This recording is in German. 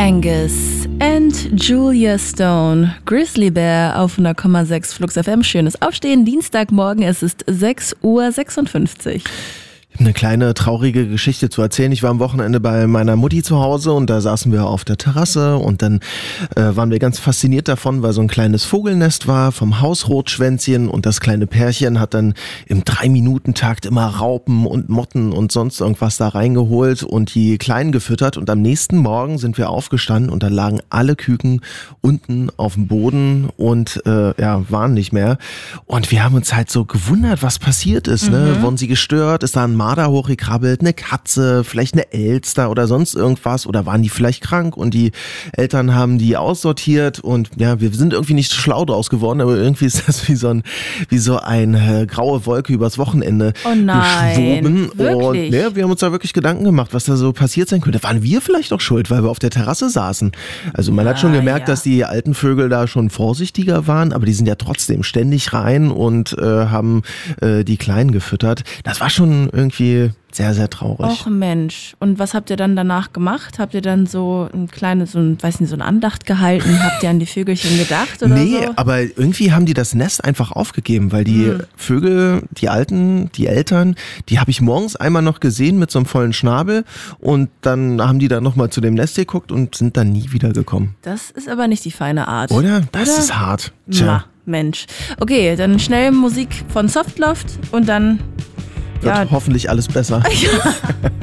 Angus and Julia Stone, Grizzly Bear auf 100,6 Flux FM. Schönes Aufstehen, Dienstagmorgen, es ist 6:56 Uhr. Ich habe eine kleine traurige Geschichte zu erzählen. Ich war am Wochenende bei meiner Mutti zu Hause und da saßen wir auf der Terrasse und dann waren wir ganz fasziniert davon, weil so ein kleines Vogelnest war vom Hausrotschwänzchen und das kleine Pärchen hat dann im 3-Minuten-Takt immer Raupen und Motten und sonst irgendwas da reingeholt und die Kleinen gefüttert und am nächsten Morgen sind wir aufgestanden und da lagen alle Küken unten auf dem Boden und waren nicht mehr und wir haben uns halt so gewundert, was passiert ist. Ne? Wurden sie gestört? Ist da ein Marder hochgekrabbelt, eine Katze, vielleicht eine Elster oder sonst irgendwas oder waren die vielleicht krank und die Eltern haben die aussortiert und ja, wir sind irgendwie nicht schlau draus geworden, aber irgendwie ist das wie so eine graue Wolke übers Wochenende geschwoben. Wirklich? Und ja, wir haben uns da wirklich Gedanken gemacht, was da so passiert sein könnte. Waren wir vielleicht auch schuld, weil wir auf der Terrasse saßen? Also man hat schon gemerkt, dass die alten Vögel da schon vorsichtiger waren, aber die sind ja trotzdem ständig rein und haben die Kleinen gefüttert. Das war schon irgendwie sehr, sehr traurig. Och Mensch, und was habt ihr dann danach gemacht? Habt ihr dann so eine Andacht gehalten? Habt ihr an die Vögelchen gedacht oder Nee, so? aber irgendwie haben die das Nest einfach aufgegeben, weil die Vögel, die Alten, die Eltern, die habe ich morgens einmal noch gesehen mit so einem vollen Schnabel und dann haben die dann nochmal zu dem Nest geguckt und sind dann nie wieder gekommen. Das ist aber nicht die feine Art. Oder? Das ist hart. Tja. Mensch. Okay, dann schnell Musik von Softloft und dann Wird hoffentlich alles besser.